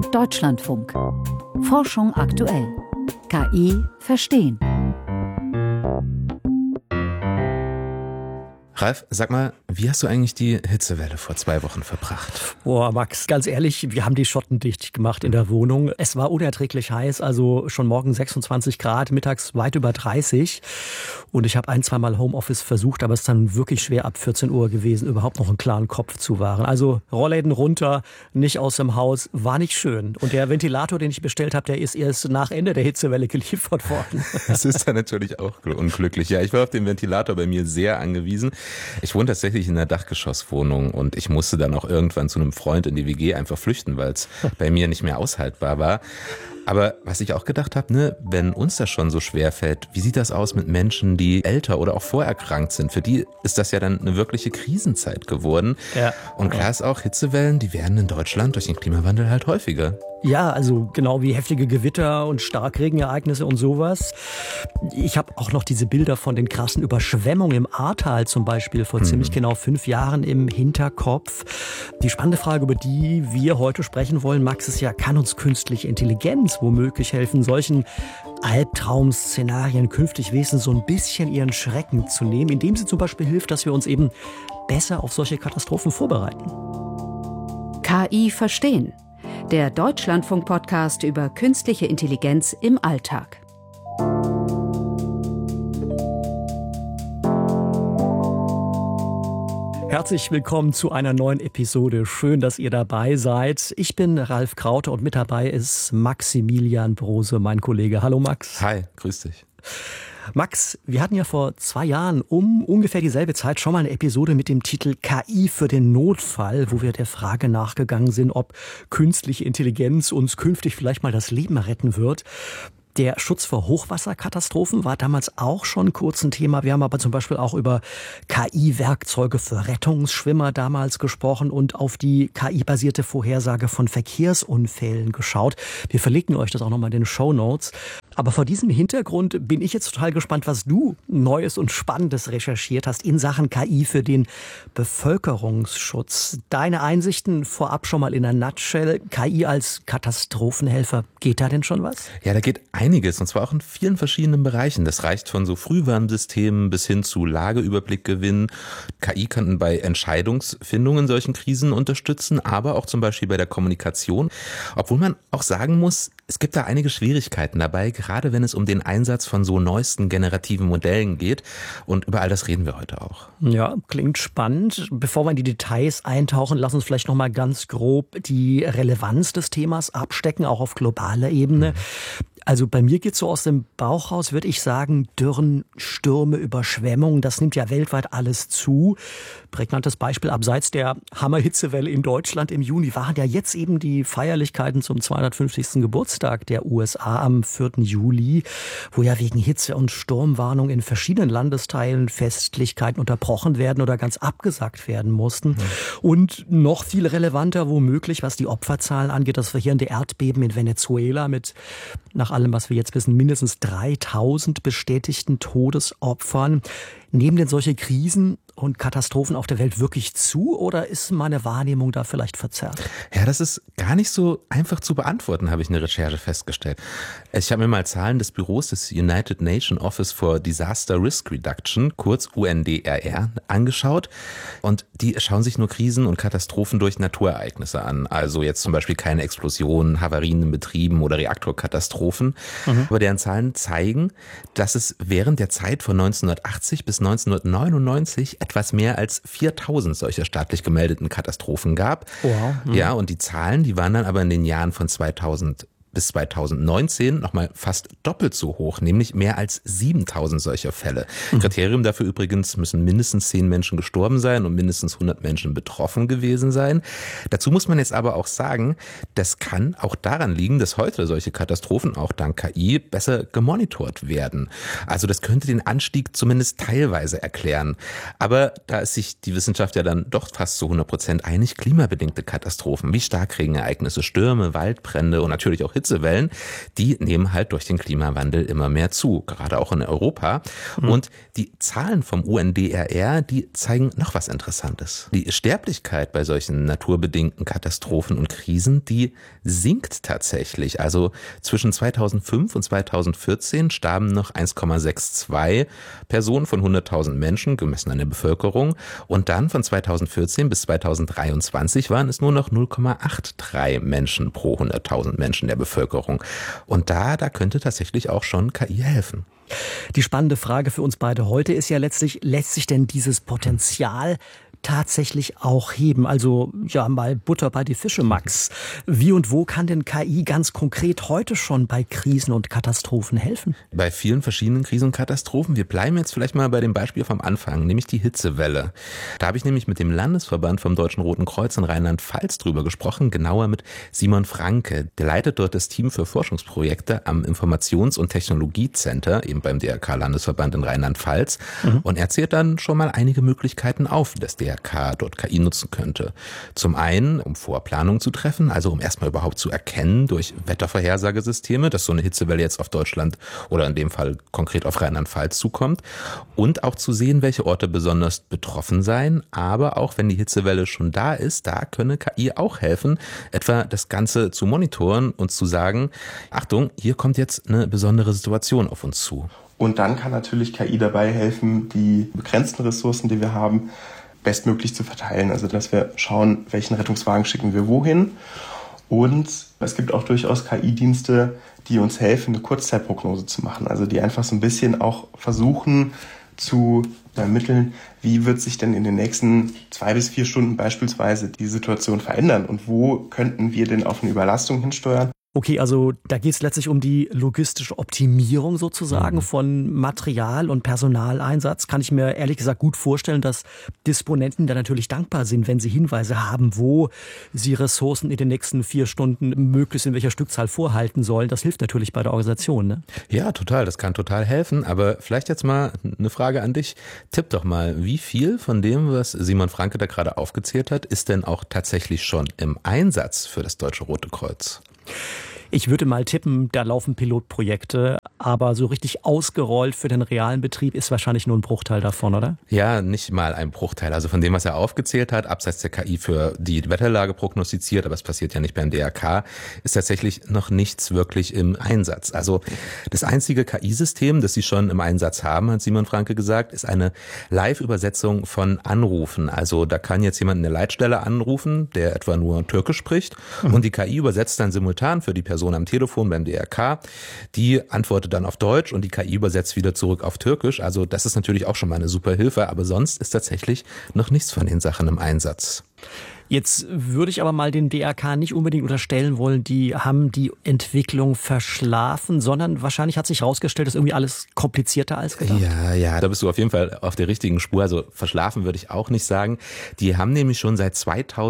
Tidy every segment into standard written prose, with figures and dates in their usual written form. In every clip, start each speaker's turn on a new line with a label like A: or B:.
A: Deutschlandfunk. Forschung aktuell. KI verstehen.
B: Ralf, sag mal, wie hast du eigentlich die Hitzewelle vor 2 Wochen verbracht?
C: Boah, Max, ganz ehrlich, wir haben die Schotten dicht gemacht in der Wohnung. Es war unerträglich heiß, also schon morgen 26 Grad, mittags weit über 30. Und ich habe 1-2 Mal Homeoffice versucht, aber es ist dann wirklich schwer ab 14 Uhr gewesen, überhaupt noch einen klaren Kopf zu wahren. Also Rollläden runter, nicht aus dem Haus, war nicht schön. Und der Ventilator, den ich bestellt habe, der ist erst nach Ende der Hitzewelle geliefert worden.
B: Das ist dann natürlich auch unglücklich. Ja, ich war auf den Ventilator bei mir sehr angewiesen. Ich wohne tatsächlich in einer Dachgeschosswohnung und ich musste dann auch irgendwann zu einem Freund in die WG einfach flüchten, weil es bei mir nicht mehr aushaltbar war. Aber was ich auch gedacht habe, wenn uns das schon so schwer fällt, wie sieht das aus mit Menschen, die älter oder auch vorerkrankt sind? Für die ist das ja dann eine wirkliche Krisenzeit geworden. Ja. Und klar ist auch, Hitzewellen, die werden in Deutschland durch den Klimawandel halt häufiger.
C: Ja, also genau wie heftige Gewitter und Starkregenereignisse und sowas. Ich habe auch noch diese Bilder von den krassen Überschwemmungen im Ahrtal zum Beispiel vor ziemlich genau 5 Jahren im Hinterkopf. Die spannende Frage, über die wir heute sprechen wollen, Max, ist ja, kann uns künstliche Intelligenz womöglich helfen, solchen Albtraum-Szenarien künftig wenigstens so ein bisschen ihren Schrecken zu nehmen, indem sie zum Beispiel hilft, dass wir uns eben besser auf solche Katastrophen vorbereiten.
A: KI verstehen. Der Deutschlandfunk-Podcast über künstliche Intelligenz im Alltag.
C: Herzlich willkommen zu einer neuen Episode. Schön, dass ihr dabei seid. Ich bin Ralf Krauter und mit dabei ist Maximilian Brose, mein Kollege. Hallo Max.
B: Hi, grüß dich.
C: Max, wir hatten ja vor 2 Jahren um ungefähr dieselbe Zeit schon mal eine Episode mit dem Titel KI für den Notfall, wo wir der Frage nachgegangen sind, ob künstliche Intelligenz uns künftig vielleicht mal das Leben retten wird. Der Schutz vor Hochwasserkatastrophen war damals auch schon kurz ein Thema. Wir haben aber zum Beispiel auch über KI-Werkzeuge für Rettungsschwimmer damals gesprochen und auf die KI-basierte Vorhersage von Verkehrsunfällen geschaut. Wir verlinken euch das auch nochmal in den Shownotes. Aber vor diesem Hintergrund bin ich jetzt total gespannt, was du Neues und Spannendes recherchiert hast in Sachen KI für den Bevölkerungsschutz. Deine Einsichten vorab schon mal in einer Nutshell. KI als Katastrophenhelfer, geht da denn schon was?
B: Ja, da geht einiges, und zwar auch in vielen verschiedenen Bereichen. Das reicht von so Frühwarnsystemen bis hin zu Lageüberblick gewinnen. KI kann bei Entscheidungsfindungen in solchen Krisen unterstützen, aber auch zum Beispiel bei der Kommunikation. Obwohl man auch sagen muss, es gibt da einige Schwierigkeiten dabei, gerade wenn es um den Einsatz von so neuesten generativen Modellen geht. Und über all das reden wir heute auch.
C: Ja, klingt spannend. Bevor wir in die Details eintauchen, lass uns vielleicht noch mal ganz grob die Relevanz des Themas abstecken, auch auf globaler Ebene. Also bei mir geht es so aus dem Bauch raus, würde ich sagen, Dürren, Stürme, Überschwemmungen, das nimmt ja weltweit alles zu. Prägnantes Beispiel, abseits der Hammerhitzewelle in Deutschland im Juni waren ja jetzt eben die Feierlichkeiten zum 250. Geburtstag der USA am 4. Juli, wo ja wegen Hitze- und Sturmwarnung in verschiedenen Landesteilen Festlichkeiten unterbrochen werden oder ganz abgesagt werden mussten. Und noch viel relevanter womöglich, was die Opferzahlen angeht, das verheerende Erdbeben in Venezuela mit, nach allem, was wir jetzt wissen, mindestens 3000 bestätigten Todesopfern. Nehmen denn solche Krisen und Katastrophen auf der Welt wirklich zu oder ist meine Wahrnehmung da vielleicht verzerrt?
B: Ja, das ist gar nicht so einfach zu beantworten, habe ich in der Recherche festgestellt. Ich habe mir mal Zahlen des Büros des United Nations Office for Disaster Risk Reduction, kurz UNDRR, angeschaut. Und die schauen sich nur Krisen und Katastrophen durch Naturereignisse an. Also jetzt zum Beispiel keine Explosionen, Havarien in Betrieben oder Reaktorkatastrophen. Aber deren Zahlen zeigen, dass es während der Zeit von 1980 bis 1999 etwas mehr als 4000 solcher staatlich gemeldeten Katastrophen gab. Wow. Ja, und die Zahlen, die waren dann aber in den Jahren von 2000 bis 2019 nochmal fast doppelt so hoch, nämlich mehr als 7000 solcher Fälle. Kriterium dafür übrigens, müssen mindestens 10 Menschen gestorben sein und mindestens 100 Menschen betroffen gewesen sein. Dazu muss man jetzt aber auch sagen, das kann auch daran liegen, dass heute solche Katastrophen auch dank KI besser gemonitort werden. Also das könnte den Anstieg zumindest teilweise erklären. Aber da ist sich die Wissenschaft ja dann doch fast zu 100% einig, klimabedingte Katastrophen wie Starkregenereignisse, Stürme, Waldbrände und natürlich auch Hitze Hitzewellen, die nehmen halt durch den Klimawandel immer mehr zu, gerade auch in Europa. Und die Zahlen vom UNDRR, die zeigen noch was Interessantes. Die Sterblichkeit bei solchen naturbedingten Katastrophen und Krisen, die sinkt tatsächlich. Also zwischen 2005 und 2014 starben noch 1,62 Personen von 100.000 Menschen, gemessen an der Bevölkerung. Und dann von 2014 bis 2023 waren es nur noch 0,83 Menschen pro 100.000 Menschen der Bevölkerung. Und da könnte tatsächlich auch schon KI helfen.
C: Die spannende Frage für uns beide heute ist ja letztlich, lässt sich denn dieses Potenzial tatsächlich auch heben? Also ja, mal Butter bei die Fische, Max. Wie und wo kann denn KI ganz konkret heute schon bei Krisen und Katastrophen helfen?
B: Bei vielen verschiedenen Krisen und Katastrophen. Wir bleiben jetzt vielleicht mal bei dem Beispiel vom Anfang, nämlich die Hitzewelle. Da habe ich nämlich mit dem Landesverband vom Deutschen Roten Kreuz in Rheinland-Pfalz drüber gesprochen, genauer mit Simon Franke. Der leitet dort das Team für Forschungsprojekte am Informations- und Technologiecenter, eben beim DRK-Landesverband in Rheinland-Pfalz. Und er zählt dann schon mal einige Möglichkeiten auf, dass DRK dort KI nutzen könnte. Zum einen, um Vorplanung zu treffen, also um erstmal überhaupt zu erkennen durch Wettervorhersagesysteme, dass so eine Hitzewelle jetzt auf Deutschland oder in dem Fall konkret auf Rheinland-Pfalz zukommt, und auch zu sehen, welche Orte besonders betroffen seien, aber auch wenn die Hitzewelle schon da ist, da könne KI auch helfen, etwa das Ganze zu monitoren und zu sagen, Achtung, hier kommt jetzt eine besondere Situation auf uns zu.
D: Und dann kann natürlich KI dabei helfen, die begrenzten Ressourcen, die wir haben, bestmöglich zu verteilen. Also dass wir schauen, welchen Rettungswagen schicken wir wohin. Und es gibt auch durchaus KI-Dienste, die uns helfen, eine Kurzzeitprognose zu machen. Also die einfach so ein bisschen auch versuchen zu ermitteln, wie wird sich denn in den nächsten 2 bis 4 Stunden beispielsweise die Situation verändern und wo könnten wir denn auf eine Überlastung hinsteuern.
C: Okay, also da geht es letztlich um die logistische Optimierung sozusagen von Material- und Personaleinsatz. Kann ich mir ehrlich gesagt gut vorstellen, dass Disponenten da natürlich dankbar sind, wenn sie Hinweise haben, wo sie Ressourcen in den nächsten 4 Stunden möglichst in welcher Stückzahl vorhalten sollen. Das hilft natürlich bei der Organisation, ne?
B: Ja, total. Das kann total helfen. Aber vielleicht jetzt mal eine Frage an dich. Tipp doch mal, wie viel von dem, was Simon Franke da gerade aufgezählt hat, ist denn auch tatsächlich schon im Einsatz für das Deutsche Rote Kreuz?
C: Ich würde mal tippen, da laufen Pilotprojekte, aber so richtig ausgerollt für den realen Betrieb ist wahrscheinlich nur ein Bruchteil davon, oder?
B: Ja, nicht mal ein Bruchteil. Also von dem, was er aufgezählt hat, abseits der KI für die Wetterlage prognostiziert, aber es passiert ja nicht beim DRK, ist tatsächlich noch nichts wirklich im Einsatz. Also das einzige KI-System, das sie schon im Einsatz haben, hat Simon Franke gesagt, ist eine Live-Übersetzung von Anrufen. Also da kann jetzt jemand eine Leitstelle anrufen, der etwa nur Türkisch spricht, und die KI übersetzt dann simultan für die Person am Telefon beim DRK, die antwortet dann auf Deutsch und die KI übersetzt wieder zurück auf Türkisch. Also das ist natürlich auch schon mal eine super Hilfe, aber sonst ist tatsächlich noch nichts von den Sachen im Einsatz.
C: Jetzt würde ich aber mal den DRK nicht unbedingt unterstellen wollen, die haben die Entwicklung verschlafen, sondern wahrscheinlich hat sich herausgestellt, dass irgendwie alles komplizierter als gedacht.
B: Ja, da bist du auf jeden Fall auf der richtigen Spur. Also verschlafen würde ich auch nicht sagen. Die haben nämlich schon seit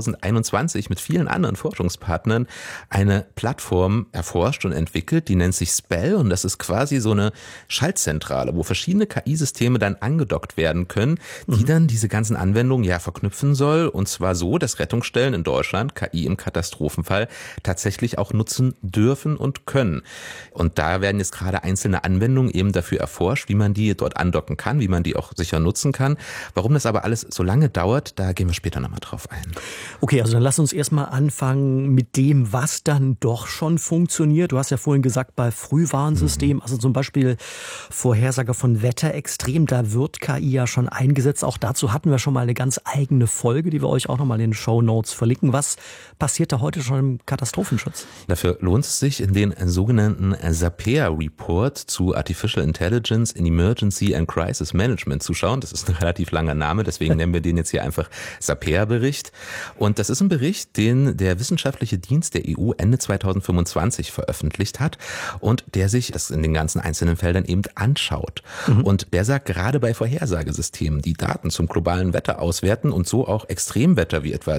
B: 2021 mit vielen anderen Forschungspartnern eine Plattform erforscht und entwickelt, die nennt sich Spell, und das ist quasi so eine Schaltzentrale, wo verschiedene KI-Systeme dann angedockt werden können, die dann diese ganzen Anwendungen verknüpfen soll, und zwar so, dass Rettungsstellen in Deutschland KI im Katastrophenfall tatsächlich auch nutzen dürfen und können. Und da werden jetzt gerade einzelne Anwendungen eben dafür erforscht, wie man die dort andocken kann, wie man die auch sicher nutzen kann. Warum das aber alles so lange dauert, da gehen wir später nochmal drauf ein.
C: Okay, also dann lass uns erstmal anfangen mit dem, was dann doch schon funktioniert. Du hast ja vorhin gesagt, bei Frühwarnsystemen, also zum Beispiel Vorhersage von Wetterextremen, da wird KI ja schon eingesetzt. Auch dazu hatten wir schon mal eine ganz eigene Folge, die wir euch auch nochmal in den Shownotes verlinken. Was passiert da heute schon im Katastrophenschutz?
B: Dafür lohnt es sich, in den sogenannten SAPEA-Report zu Artificial Intelligence in Emergency and Crisis Management zu schauen. Das ist ein relativ langer Name, deswegen nennen wir den jetzt hier einfach SAPEA-Bericht. Und das ist ein Bericht, den der wissenschaftliche Dienst der EU Ende 2025 veröffentlicht hat und der sich das in den ganzen einzelnen Feldern eben anschaut. Und der sagt, gerade bei Vorhersagesystemen, die Daten zum globalen Wetter auswerten und so auch Extremwetter wie etwa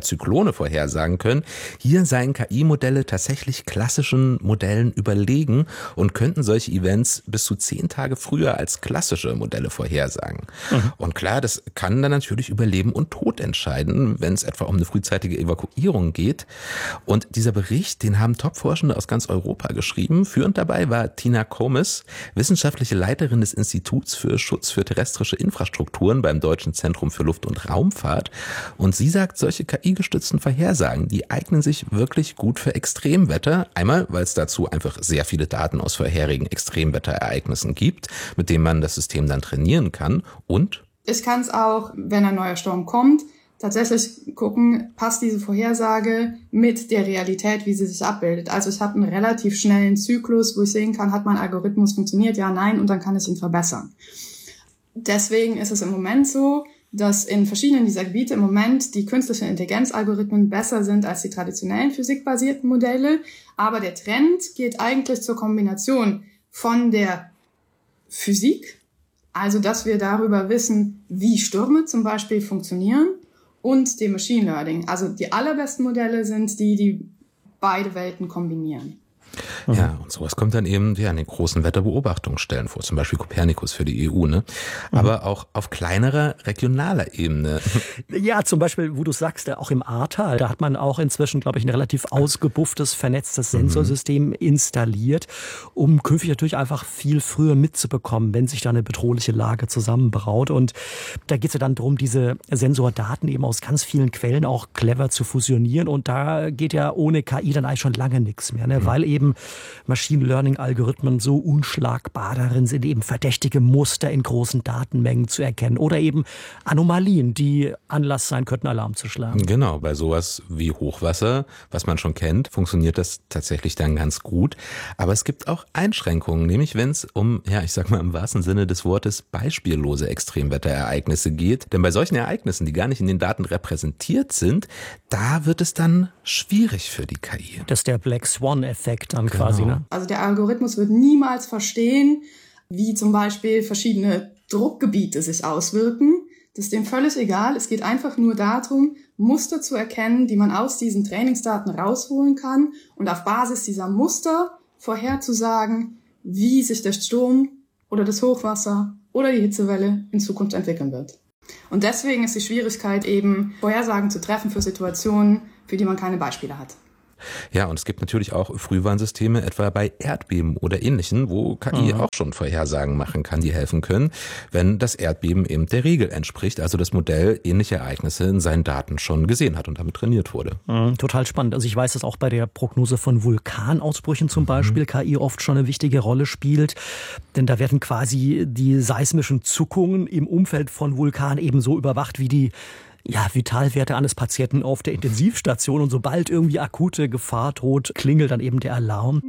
B: Zyklone vorhersagen können. Hier seien KI-Modelle tatsächlich klassischen Modellen überlegen und könnten solche Events bis zu 10 Tage früher als klassische Modelle vorhersagen. Und klar, das kann dann natürlich über Leben und Tod entscheiden, wenn es etwa um eine frühzeitige Evakuierung geht. Und dieser Bericht, den haben Top-Forschende aus ganz Europa geschrieben. Führend dabei war Tina Komis, wissenschaftliche Leiterin des Instituts für Schutz für terrestrische Infrastrukturen beim Deutschen Zentrum für Luft- und Raumfahrt. Und sie sagt, solche KI-gestützten Vorhersagen, die eignen sich wirklich gut für Extremwetter. Einmal, weil es dazu einfach sehr viele Daten aus vorherigen Extremwetterereignissen gibt, mit denen man das System dann trainieren kann. Und
E: ich kann es auch, wenn ein neuer Sturm kommt, tatsächlich gucken, passt diese Vorhersage mit der Realität, wie sie sich abbildet. Also ich habe einen relativ schnellen Zyklus, wo ich sehen kann, hat mein Algorithmus funktioniert, ja, nein, und dann kann ich ihn verbessern. Deswegen ist es im Moment so, dass in verschiedenen dieser Gebiete im Moment die künstlichen Intelligenzalgorithmen besser sind als die traditionellen physikbasierten Modelle. Aber der Trend geht eigentlich zur Kombination von der Physik, also dass wir darüber wissen, wie Stürme zum Beispiel funktionieren, und dem Machine Learning. Also die allerbesten Modelle sind die beide Welten kombinieren.
B: Ja, und sowas kommt dann eben in den großen Wetterbeobachtungsstellen vor, zum Beispiel Copernicus für die EU, ne? Aber auch auf kleinerer, regionaler Ebene.
C: Ja, zum Beispiel, wo du sagst, auch im Ahrtal, da hat man auch inzwischen, glaube ich, ein relativ ausgebufftes, vernetztes Sensorsystem installiert, um künftig natürlich einfach viel früher mitzubekommen, wenn sich da eine bedrohliche Lage zusammenbraut. Und da geht es ja dann darum, diese Sensordaten eben aus ganz vielen Quellen auch clever zu fusionieren. Und da geht ja ohne KI dann eigentlich schon lange nichts mehr, ne? Weil eben Machine Learning-Algorithmen so unschlagbar darin sind, eben verdächtige Muster in großen Datenmengen zu erkennen oder eben Anomalien, die Anlass sein könnten, Alarm zu schlagen.
B: Genau, bei sowas wie Hochwasser, was man schon kennt, funktioniert das tatsächlich dann ganz gut. Aber es gibt auch Einschränkungen, nämlich wenn es um, ich sag mal im wahrsten Sinne des Wortes, beispiellose Extremwetterereignisse geht. Denn bei solchen Ereignissen, die gar nicht in den Daten repräsentiert sind, da wird es dann schwierig für die KI.
C: Das ist der Black Swan-Effekt dann quasi, ne?
E: Also der Algorithmus wird niemals verstehen, wie zum Beispiel verschiedene Druckgebiete sich auswirken. Das ist dem völlig egal. Es geht einfach nur darum, Muster zu erkennen, die man aus diesen Trainingsdaten rausholen kann und auf Basis dieser Muster vorherzusagen, wie sich der Sturm oder das Hochwasser oder die Hitzewelle in Zukunft entwickeln wird. Und deswegen ist die Schwierigkeit eben, Vorhersagen zu treffen für Situationen, für die man keine Beispiele hat.
B: Ja, und es gibt natürlich auch Frühwarnsysteme, etwa bei Erdbeben oder Ähnlichem, wo KI auch schon Vorhersagen machen kann, die helfen können, wenn das Erdbeben eben der Regel entspricht, also das Modell ähnliche Ereignisse in seinen Daten schon gesehen hat und damit trainiert wurde.
C: Total spannend. Also ich weiß, dass auch bei der Prognose von Vulkanausbrüchen zum Beispiel KI oft schon eine wichtige Rolle spielt, denn da werden quasi die seismischen Zuckungen im Umfeld von Vulkanen ebenso überwacht wie die Vitalwerte eines Patienten auf der Intensivstation, und sobald irgendwie akute Gefahr droht, klingelt dann eben der Alarm.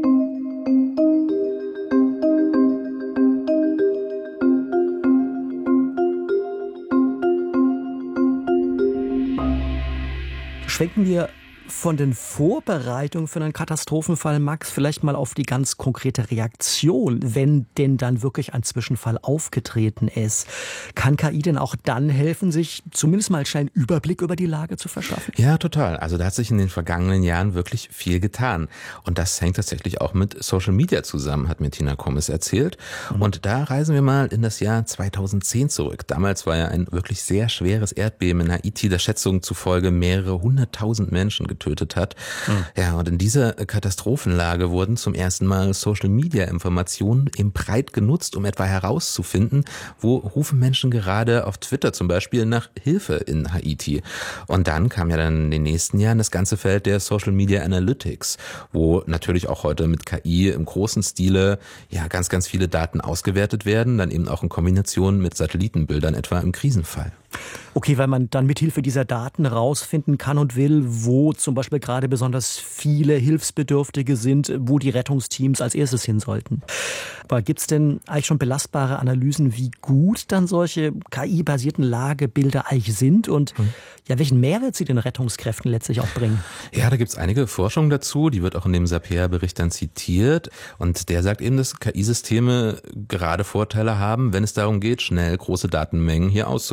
C: Schwenken wir von den Vorbereitungen für einen Katastrophenfall, Max, vielleicht mal auf die ganz konkrete Reaktion, wenn denn dann wirklich ein Zwischenfall aufgetreten ist. Kann KI denn auch dann helfen, sich zumindest mal schnell einen Überblick über die Lage zu verschaffen?
B: Ja, total. Also da hat sich in den vergangenen Jahren wirklich viel getan. Und das hängt tatsächlich auch mit Social Media zusammen, hat mir Tina Komis erzählt. Und da reisen wir mal in das Jahr 2010 zurück. Damals war ja ein wirklich sehr schweres Erdbeben in Haiti, der Schätzung zufolge mehrere 100.000 Menschen getötet hat. Ja, und in dieser Katastrophenlage wurden zum ersten Mal Social-Media-Informationen eben breit genutzt, um etwa herauszufinden, wo rufen Menschen gerade auf Twitter zum Beispiel nach Hilfe in Haiti. Und dann kam ja dann in den nächsten Jahren das ganze Feld der Social-Media Analytics, wo natürlich auch heute mit KI im großen Stile ganz, ganz viele Daten ausgewertet werden, dann eben auch in Kombination mit Satellitenbildern, etwa im Krisenfall.
C: Okay, weil man dann mithilfe dieser Daten rausfinden kann und will, wo zum Beispiel gerade besonders viele Hilfsbedürftige sind, wo die Rettungsteams als erstes hin sollten. Aber gibt es denn eigentlich schon belastbare Analysen, wie gut dann solche KI-basierten Lagebilder eigentlich sind und welchen Mehrwert sie den Rettungskräften letztlich auch bringen?
B: Ja, da gibt es einige Forschung dazu, die wird auch in dem Sapir-Bericht dann zitiert, und der sagt eben, dass KI-Systeme gerade Vorteile haben, wenn es darum geht, schnell große Datenmengen hier auszuwerten. Muss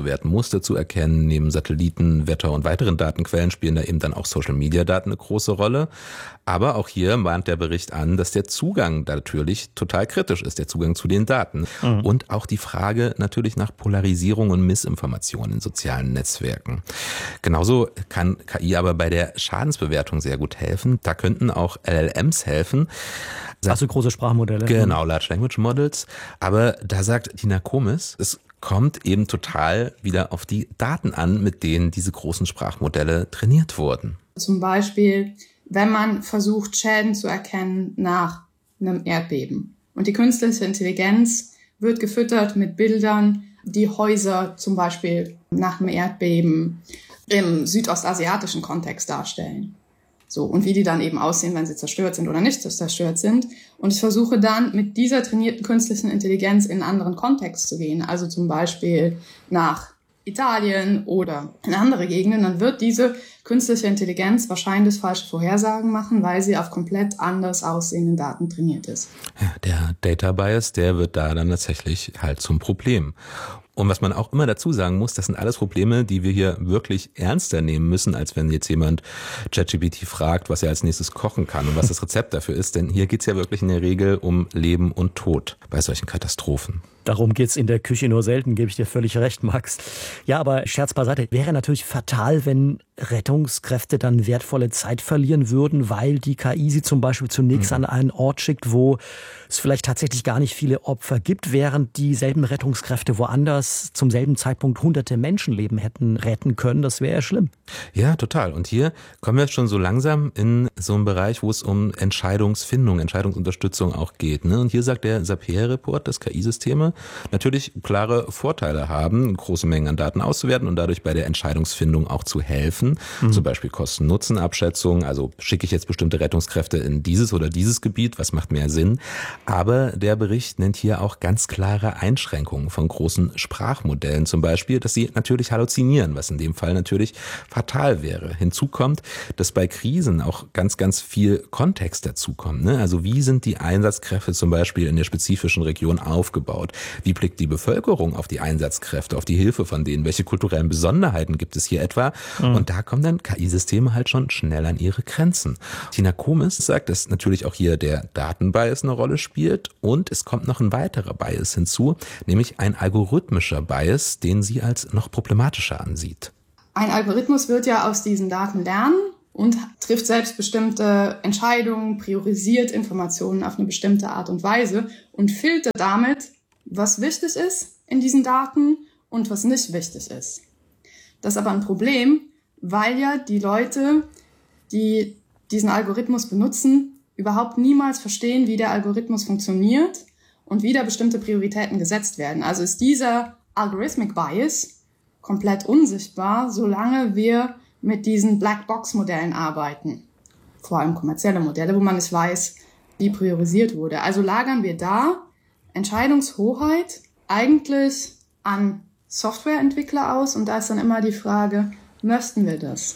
B: Muster zu erkennen. Neben Satelliten, Wetter und weiteren Datenquellen spielen da eben dann auch Social-Media-Daten eine große Rolle. Aber auch hier mahnt der Bericht an, dass der Zugang da natürlich total kritisch ist, der Zugang zu den Daten. Und auch die Frage natürlich nach Polarisierung und Missinformation in sozialen Netzwerken. Genauso kann KI aber bei der Schadensbewertung sehr gut helfen. Da könnten auch LLMs helfen.
C: Also große Sprachmodelle.
B: Genau, Large Language Models. Aber da sagt Tina Komis, es kommt eben total wieder auf die Daten an, mit denen diese großen Sprachmodelle trainiert wurden.
E: Zum Beispiel, wenn man versucht, Schäden zu erkennen nach einem Erdbeben. Und die künstliche Intelligenz wird gefüttert mit Bildern, die Häuser zum Beispiel nach einem Erdbeben im südostasiatischen Kontext darstellen. So, und wie die dann eben aussehen, wenn sie zerstört sind oder nicht zerstört sind. Und ich versuche dann mit dieser trainierten künstlichen Intelligenz in einen anderen Kontext zu gehen. Also zum Beispiel nach Italien oder in andere Gegenden, dann wird diese künstliche Intelligenz wahrscheinlich falsche Vorhersagen machen, weil sie auf komplett anders aussehenden Daten trainiert ist.
B: Ja, der Data Bias, der wird da dann tatsächlich halt zum Problem. Und was man auch immer dazu sagen muss, das sind alles Probleme, die wir hier wirklich ernster nehmen müssen, als wenn jetzt jemand ChatGPT fragt, was er als nächstes kochen kann und was das Rezept dafür ist. Denn hier geht's ja wirklich in der Regel um Leben und Tod bei solchen Katastrophen.
C: Darum geht's in der Küche nur selten, gebe ich dir völlig recht, Max. Ja, aber Scherz beiseite, wäre natürlich fatal, wenn Rettungskräfte dann wertvolle Zeit verlieren würden, weil die KI sie zum Beispiel zunächst an einen Ort schickt, wo es vielleicht tatsächlich gar nicht viele Opfer gibt, während dieselben Rettungskräfte woanders zum selben Zeitpunkt hunderte Menschenleben hätten retten können. Das wäre ja schlimm.
B: Ja, total. Und hier kommen wir schon so langsam in so einen Bereich, wo es um Entscheidungsfindung, Entscheidungsunterstützung auch geht. Und hier sagt der Sapir-Report, dass KI-Systeme natürlich klare Vorteile haben, große Mengen an Daten auszuwerten und dadurch bei der Entscheidungsfindung auch zu helfen. Zum Beispiel Kosten-Nutzen-Abschätzung, also schicke ich jetzt bestimmte Rettungskräfte in dieses oder dieses Gebiet, was macht mehr Sinn? Aber der Bericht nennt hier auch ganz klare Einschränkungen von großen Sprachmodellen, zum Beispiel, dass sie natürlich halluzinieren, was in dem Fall natürlich fatal wäre. Hinzu kommt, dass bei Krisen auch ganz, ganz viel Kontext dazukommt. Also wie sind die Einsatzkräfte zum Beispiel in der spezifischen Region aufgebaut? Wie blickt die Bevölkerung auf die Einsatzkräfte, auf die Hilfe von denen? Welche kulturellen Besonderheiten gibt es hier etwa? Und da kommen dann KI-Systeme halt schon schnell an ihre Grenzen. Tina Komis sagt, dass natürlich auch hier der Datenbias eine Rolle spielt und es kommt noch ein weiterer Bias hinzu, nämlich ein algorithmischer Bias, den sie als noch problematischer ansieht.
E: Ein Algorithmus wird ja aus diesen Daten lernen und trifft selbstbestimmte Entscheidungen, priorisiert Informationen auf eine bestimmte Art und Weise und filtert damit, was wichtig ist in diesen Daten und was nicht wichtig ist. Das ist aber ein Problem, weil ja die Leute, die diesen Algorithmus benutzen, überhaupt niemals verstehen, wie der Algorithmus funktioniert und wie da bestimmte Prioritäten gesetzt werden. Also ist dieser Algorithmic Bias komplett unsichtbar, solange wir mit diesen Blackbox-Modellen arbeiten. Vor allem kommerzielle Modelle, wo man nicht weiß, wie priorisiert wurde. Also lagern wir da Entscheidungshoheit eigentlich an Softwareentwickler aus und da ist dann immer die Frage, möchten wir das?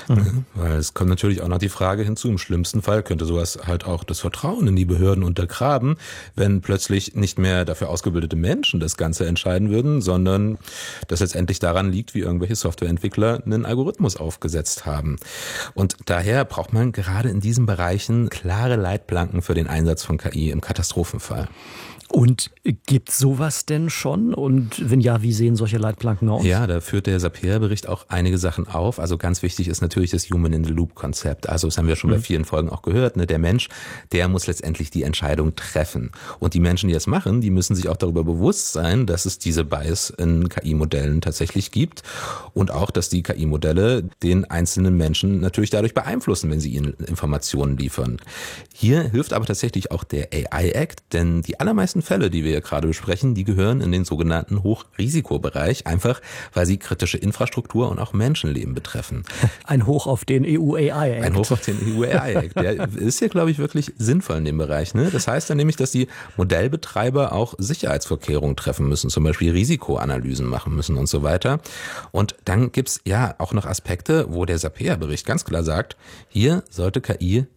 B: Weil es kommt natürlich auch noch die Frage hinzu, im schlimmsten Fall könnte sowas halt auch das Vertrauen in die Behörden untergraben, wenn plötzlich nicht mehr dafür ausgebildete Menschen das Ganze entscheiden würden, sondern das letztendlich daran liegt, wie irgendwelche Softwareentwickler einen Algorithmus aufgesetzt haben. Und daher braucht man gerade in diesen Bereichen klare Leitplanken für den Einsatz von KI im Katastrophenfall.
C: Und gibt sowas denn schon? Und wenn ja, wie sehen solche Leitplanken aus?
B: Ja, da führt der Sapir-Bericht auch einige Sachen auf. Also ganz wichtig ist natürlich das Human-in-the-Loop-Konzept. Also das haben wir schon bei vielen Folgen auch gehört. Der Mensch, der muss letztendlich die Entscheidung treffen. Und die Menschen, die das machen, die müssen sich auch darüber bewusst sein, dass es diese Bias in KI-Modellen tatsächlich gibt. Und auch, dass die KI-Modelle den einzelnen Menschen natürlich dadurch beeinflussen, wenn sie ihnen Informationen liefern. Hier hilft aber tatsächlich auch der AI-Act, denn die allermeisten Fälle, die wir hier gerade besprechen, die gehören in den sogenannten Hochrisikobereich, einfach weil sie kritische Infrastruktur und auch Menschenleben betreffen.
C: Ein Hoch auf den EU-AI-Act.
B: Ein Hoch auf den EU-AI-Act. Der ist hier, glaube ich, wirklich sinnvoll in dem Bereich. Das heißt dann nämlich, dass die Modellbetreiber auch Sicherheitsvorkehrungen treffen müssen, zum Beispiel Risikoanalysen machen müssen und so weiter. Und dann gibt's ja auch noch Aspekte, wo der Sapir-Bericht ganz klar sagt, hier sollte KI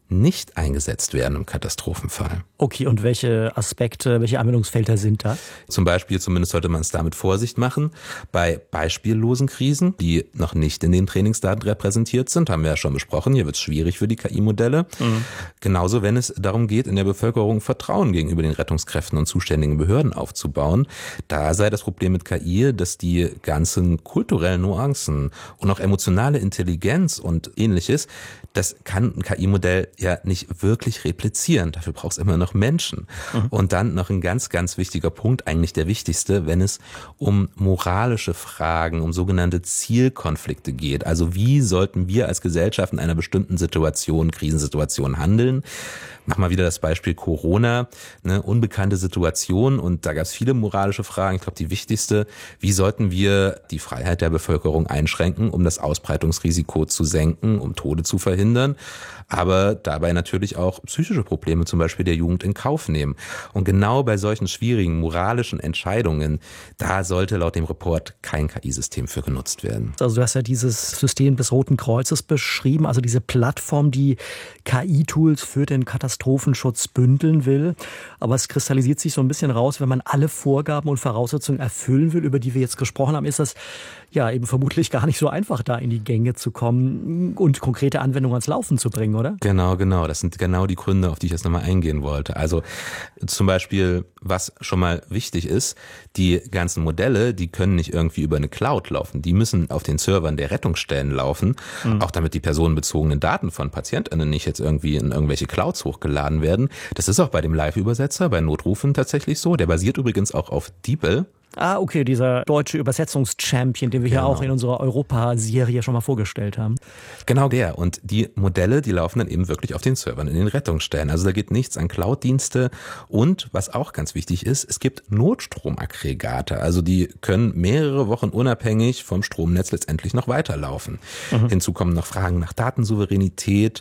B: nicht eingesetzt werden im Katastrophenfall.
C: Okay, und welche Aspekte, welche Anwendungsfelder sind das?
B: Zum Beispiel, zumindest sollte man es da mit Vorsicht machen, bei beispiellosen Krisen, die noch nicht in den Trainingsdaten repräsentiert sind, haben wir ja schon besprochen, hier wird es schwierig für die KI-Modelle. Genauso, wenn es darum geht, in der Bevölkerung Vertrauen gegenüber den Rettungskräften und zuständigen Behörden aufzubauen. Da sei das Problem mit KI, dass die ganzen kulturellen Nuancen und auch emotionale Intelligenz und Ähnliches, das kann ein KI-Modell ja nicht wirklich replizieren. Dafür braucht es immer noch Menschen. Und dann noch ein ganz, ganz wichtiger Punkt, eigentlich der wichtigste, wenn es um moralische Fragen, um sogenannte Zielkonflikte geht. Also wie sollten wir als Gesellschaft in einer bestimmten Situation, Krisensituation handeln? Mach mal wieder das Beispiel Corona, eine unbekannte Situation, und da gab es viele moralische Fragen. Ich glaube, die wichtigste: Wie sollten wir die Freiheit der Bevölkerung einschränken, um das Ausbreitungsrisiko zu senken, um Tode zu verhindern, aber dabei natürlich auch psychische Probleme zum Beispiel der Jugend in Kauf nehmen. Und genau bei solchen schwierigen moralischen Entscheidungen, da sollte laut dem Report kein KI-System für genutzt werden.
C: Also du hast ja dieses System des Roten Kreuzes beschrieben, also diese Plattform, die KI-Tools für den Katastrophenschutz bündeln will. Aber es kristallisiert sich so ein bisschen raus, wenn man alle Vorgaben und Voraussetzungen erfüllen will, über die wir jetzt gesprochen haben, ist das ja eben vermutlich gar nicht so einfach, da in die Gänge zu kommen und konkrete Anwendungen ans Laufen zu bringen, oder?
B: Genau. Das sind genau die Gründe, auf die ich jetzt nochmal eingehen wollte. Also zum Beispiel, was schon mal wichtig ist, die ganzen Modelle, die können nicht irgendwie über eine Cloud laufen. Die müssen auf den Servern der Rettungsstellen laufen, auch damit die personenbezogenen Daten von PatientInnen nicht jetzt irgendwie in irgendwelche Clouds hochgeladen werden. Das ist auch bei dem Live-Übersetzer, bei Notrufen tatsächlich so. Der basiert übrigens auch auf DeepL.
C: Ah, okay, dieser deutsche Übersetzungschampion, den wir hier auch in unserer Europa-Serie schon mal vorgestellt haben.
B: Genau der. Und die Modelle, die laufen dann eben wirklich auf den Servern in den Rettungsstellen. Also da geht nichts an Cloud-Dienste. Und was auch ganz wichtig ist, es gibt Notstromaggregate. Also die können mehrere Wochen unabhängig vom Stromnetz letztendlich noch weiterlaufen. Hinzu kommen noch Fragen nach Datensouveränität.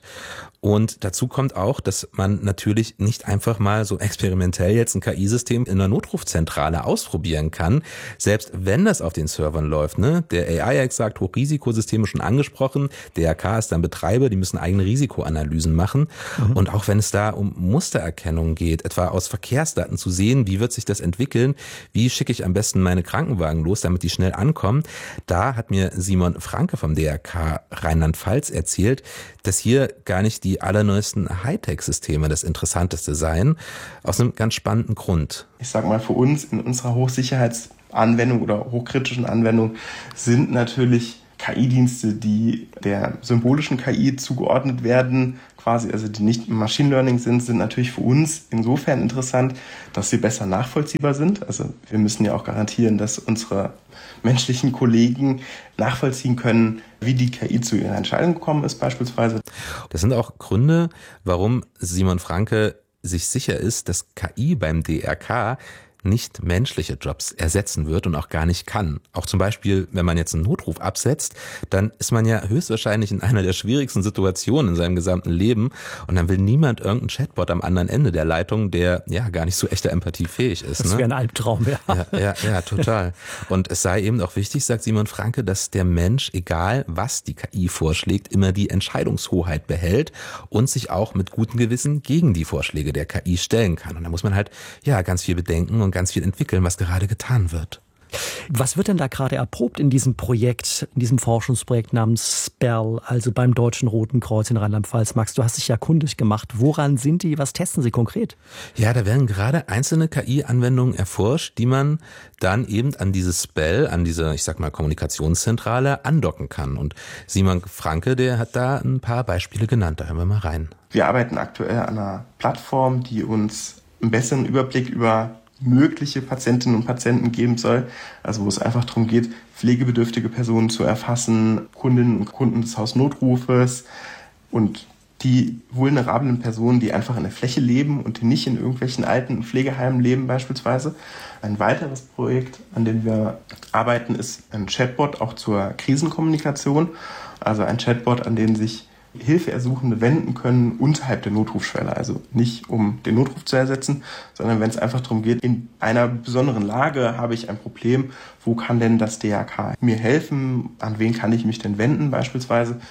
B: Und dazu kommt auch, dass man natürlich nicht einfach mal so experimentell jetzt ein KI-System in einer Notrufzentrale ausprobieren kann. Selbst wenn das auf den Servern läuft, ne? Der AI-Act sagt, Hochrisikosysteme schon angesprochen. Der DRK ist dann Betreiber, die müssen eigene Risikoanalysen machen. Und auch wenn es da um Mustererkennung geht, etwa aus Verkehrsdaten zu sehen, wie wird sich das entwickeln, wie schicke ich am besten meine Krankenwagen los, damit die schnell ankommen. Da hat mir Simon Franke vom DRK Rheinland-Pfalz erzählt, dass hier gar nicht die allerneuesten Hightech-Systeme das Interessanteste seien, aus einem ganz spannenden Grund.
D: Ich sag mal, für uns in unserer Hochsicherheitsanwendung oder hochkritischen Anwendung sind natürlich KI-Dienste, die der symbolischen KI zugeordnet werden, quasi, also die nicht Machine Learning sind natürlich für uns insofern interessant, dass sie besser nachvollziehbar sind. Also wir müssen ja auch garantieren, dass unsere menschlichen Kollegen nachvollziehen können, wie die KI zu ihrer Entscheidung gekommen ist beispielsweise.
B: Das sind auch Gründe, warum Simon Franke sich sicher ist, dass KI beim DRK nicht menschliche Jobs ersetzen wird und auch gar nicht kann. Auch zum Beispiel, wenn man jetzt einen Notruf absetzt, dann ist man ja höchstwahrscheinlich in einer der schwierigsten Situationen in seinem gesamten Leben, und dann will niemand irgendeinen Chatbot am anderen Ende der Leitung, der ja gar nicht so echter Empathie fähig ist.
C: Das wäre ein Albtraum, ja.
B: Ja, total. Und es sei eben auch wichtig, sagt Simon Franke, dass der Mensch, egal was die KI vorschlägt, immer die Entscheidungshoheit behält und sich auch mit gutem Gewissen gegen die Vorschläge der KI stellen kann. Und da muss man halt ganz viel bedenken und ganz viel entwickeln, was gerade getan wird.
C: Was wird denn da gerade erprobt in diesem Projekt, in diesem Forschungsprojekt namens SPERL, also beim Deutschen Roten Kreuz in Rheinland-Pfalz? Max, du hast dich ja kundig gemacht. Woran sind die? Was testen sie konkret?
B: Ja, da werden gerade einzelne KI-Anwendungen erforscht, die man dann eben an dieses SPERL, an diese, ich sag mal, Kommunikationszentrale andocken kann. Und Simon Franke, der hat da ein paar Beispiele genannt. Da hören wir mal rein.
D: Wir arbeiten aktuell an einer Plattform, die uns einen besseren Überblick über mögliche Patientinnen und Patienten geben soll, also wo es einfach darum geht, pflegebedürftige Personen zu erfassen, Kundinnen und Kunden des Hausnotrufes und die vulnerablen Personen, die einfach in der Fläche leben und die nicht in irgendwelchen alten Pflegeheimen leben beispielsweise. Ein weiteres Projekt, an dem wir arbeiten, ist ein Chatbot auch zur Krisenkommunikation, also ein Chatbot, an den sich Hilfeersuchende wenden können unterhalb der Notrufschwelle. Also nicht um den Notruf zu ersetzen, sondern wenn es einfach darum geht, in einer besonderen Lage habe ich ein Problem, wo kann denn das DRK mir helfen, an wen kann ich mich denn wenden beispielsweise.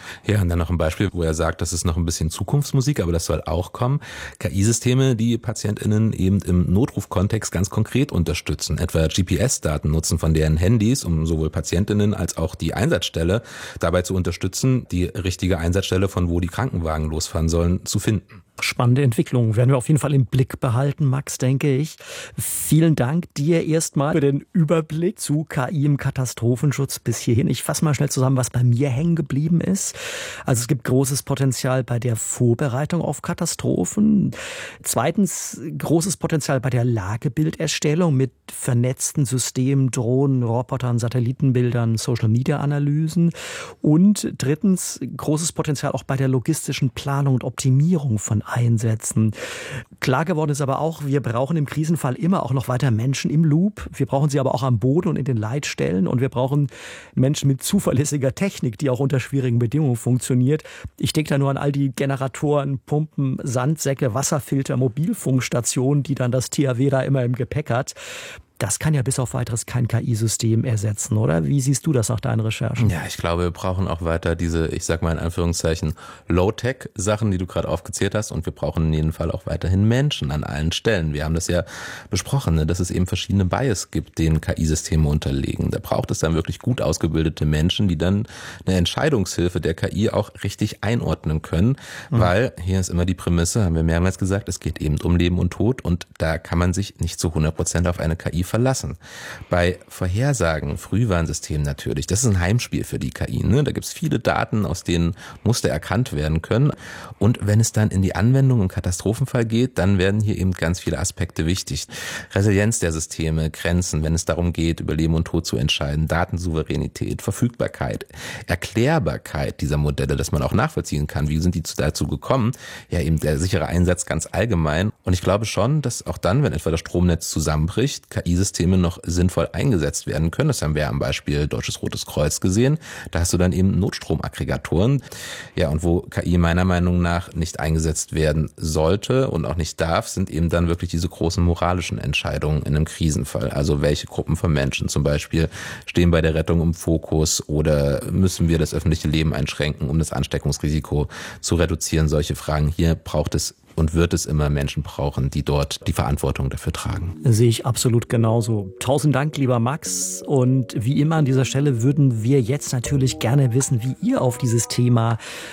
B: Ja, und dann noch ein Beispiel, wo er sagt, das ist noch ein bisschen Zukunftsmusik, aber das soll auch kommen. KI-Systeme, die PatientInnen eben im Notrufkontext ganz konkret unterstützen, etwa GPS-Daten nutzen von deren Handys, um sowohl PatientInnen als auch die Einsatzstelle dabei zu unterstützen, die richtige Einsatzstelle, von wo die Krankenwagen losfahren sollen, zu finden.
C: Spannende Entwicklung. Werden wir auf jeden Fall im Blick behalten, Max, denke ich. Vielen Dank dir erstmal für den Überblick zu KI im Katastrophenschutz bis hierhin. Ich fasse mal schnell zusammen, was bei mir hängen geblieben ist. Also es gibt großes Potenzial bei der Vorbereitung auf Katastrophen. Zweitens, großes Potenzial bei der Lagebilderstellung mit vernetzten Systemen, Drohnen, Robotern, Satellitenbildern, Social-Media-Analysen. Und drittens, großes Potenzial auch bei der logistischen Planung und Optimierung von Einsätzen. Klar geworden ist aber auch, wir brauchen im Krisenfall immer auch noch weiter Menschen im Loop. Wir brauchen sie aber auch am Boden und in den Leitstellen. Und wir brauchen Menschen mit zuverlässiger Technik, die auch unter schwierigen Bedingungen funktioniert. Ich denke da nur an all die Generatoren, Pumpen, Sandsäcke, Wasserfilter, Mobilfunkstationen, die dann das THW da immer im Gepäck hat. Das kann ja bis auf weiteres kein KI-System ersetzen, oder? Wie siehst du das nach deinen Recherchen?
B: Ja, ich glaube, wir brauchen auch weiter diese, ich sag mal in Anführungszeichen, Low-Tech-Sachen, die du gerade aufgezählt hast. Und wir brauchen in jedem Fall auch weiterhin Menschen an allen Stellen. Wir haben das ja besprochen, ne, dass es eben verschiedene Bias gibt, denen KI-Systeme unterlegen. Da braucht es dann wirklich gut ausgebildete Menschen, die dann eine Entscheidungshilfe der KI auch richtig einordnen können. Weil, hier ist immer die Prämisse, haben wir mehrmals gesagt, es geht eben um Leben und Tod. Und da kann man sich nicht zu 100% auf eine KI verlassen. Bei Vorhersagen, Frühwarnsystemen natürlich, das ist ein Heimspiel für die KI. Ne? Da gibt es viele Daten, aus denen Muster erkannt werden können. Und wenn es dann in die Anwendung im Katastrophenfall geht, dann werden hier eben ganz viele Aspekte wichtig. Resilienz der Systeme, Grenzen, wenn es darum geht, über Leben und Tod zu entscheiden, Datensouveränität, Verfügbarkeit, Erklärbarkeit dieser Modelle, dass man auch nachvollziehen kann, wie sind die dazu gekommen. Ja, eben der sichere Einsatz ganz allgemein. Und ich glaube schon, dass auch dann, wenn etwa das Stromnetz zusammenbricht, KI-Systeme noch sinnvoll eingesetzt werden können. Das haben wir am Beispiel Deutsches Rotes Kreuz gesehen. Da hast du dann eben Notstromaggregatoren. Ja, und wo KI meiner Meinung nach nicht eingesetzt werden sollte und auch nicht darf, sind eben dann wirklich diese großen moralischen Entscheidungen in einem Krisenfall. Also welche Gruppen von Menschen zum Beispiel stehen bei der Rettung im Fokus oder müssen wir das öffentliche Leben einschränken, um das Ansteckungsrisiko zu reduzieren? Solche Fragen. Hier braucht es und wird es immer Menschen brauchen, die dort die Verantwortung dafür tragen.
C: Sehe ich absolut genauso. 1000 Dank, lieber Max. Und wie immer an dieser Stelle würden wir jetzt natürlich gerne wissen, wie ihr auf dieses Thema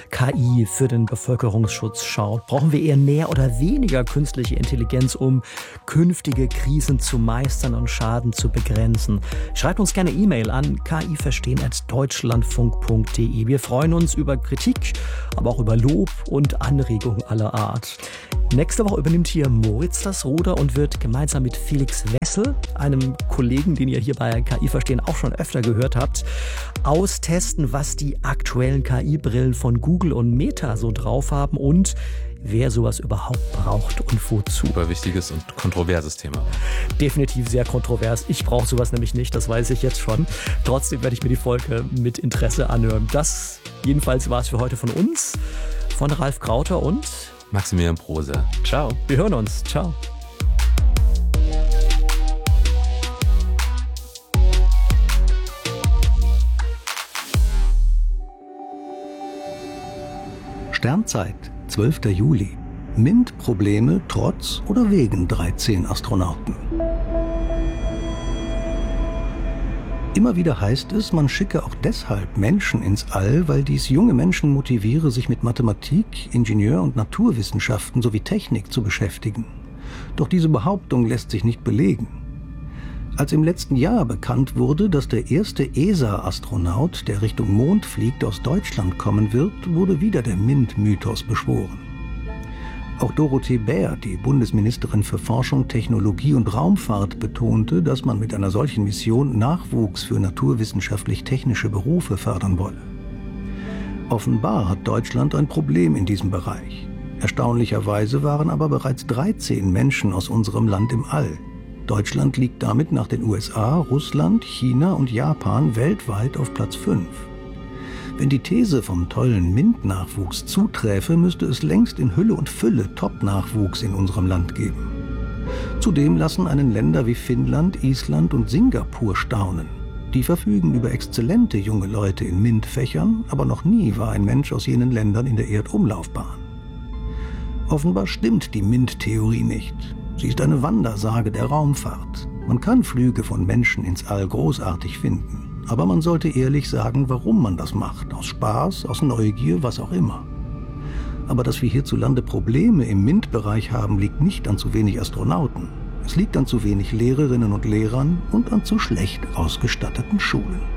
C: KI für den Bevölkerungsschutz schaut. Brauchen wir eher mehr oder weniger künstliche Intelligenz, um künftige Krisen zu meistern und Schaden zu begrenzen? Schreibt uns gerne E-Mail an kiverstehen@deutschlandfunk.de. Wir freuen uns über Kritik, aber auch über Lob und Anregungen aller Art. Nächste Woche übernimmt hier Moritz das Ruder und wird gemeinsam mit Felix Wessel, einem Kollegen, den ihr hier bei KI Verstehen auch schon öfter gehört habt, austesten, was die aktuellen KI-Brillen von Google und Meta so drauf haben und wer sowas überhaupt braucht und wozu.
B: Super wichtiges und kontroverses Thema.
C: Definitiv sehr kontrovers. Ich brauche sowas nämlich nicht, das weiß ich jetzt schon. Trotzdem werde ich mir die Folge mit Interesse anhören. Das jedenfalls war es für heute von uns, von Ralf Krauter und
B: Maximilian Prose. Ciao.
C: Wir hören uns. Ciao.
F: Sternzeit, 12. Juli. MINT-Probleme trotz oder wegen 13 Astronauten. Immer wieder heißt es, man schicke auch deshalb Menschen ins All, weil dies junge Menschen motiviere, sich mit Mathematik, Ingenieur- und Naturwissenschaften sowie Technik zu beschäftigen. Doch diese Behauptung lässt sich nicht belegen. Als im letzten Jahr bekannt wurde, dass der erste ESA-Astronaut, der Richtung Mond fliegt, aus Deutschland kommen wird, wurde wieder der MINT-Mythos beschworen. Auch Dorothee Bär, die Bundesministerin für Forschung, Technologie und Raumfahrt, betonte, dass man mit einer solchen Mission Nachwuchs für naturwissenschaftlich-technische Berufe fördern wolle. Offenbar hat Deutschland ein Problem in diesem Bereich. Erstaunlicherweise waren aber bereits 13 Menschen aus unserem Land im All. Deutschland liegt damit nach den USA, Russland, China und Japan weltweit auf Platz 5. Wenn die These vom tollen MINT-Nachwuchs zuträfe, müsste es längst in Hülle und Fülle Top-Nachwuchs in unserem Land geben. Zudem lassen einen Länder wie Finnland, Island und Singapur staunen. Die verfügen über exzellente junge Leute in MINT-Fächern, aber noch nie war ein Mensch aus jenen Ländern in der Erdumlaufbahn. Offenbar stimmt die MINT-Theorie nicht. Sie ist eine Wandersage der Raumfahrt. Man kann Flüge von Menschen ins All großartig finden, aber man sollte ehrlich sagen, warum man das macht. Aus Spaß, aus Neugier, was auch immer. Aber dass wir hierzulande Probleme im MINT-Bereich haben, liegt nicht an zu wenig Astronauten. Es liegt an zu wenig Lehrerinnen und Lehrern und an zu schlecht ausgestatteten Schulen.